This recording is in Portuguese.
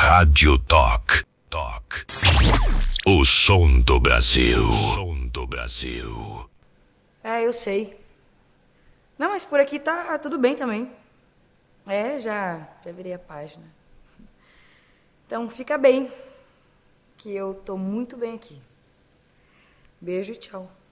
Rádio Talk. O som do Brasil. O som do Brasil. É, eu sei. Não, mas por aqui tá tudo bem também. É, já virei a página. Então fica bem, que eu tô muito bem aqui. Beijo e tchau.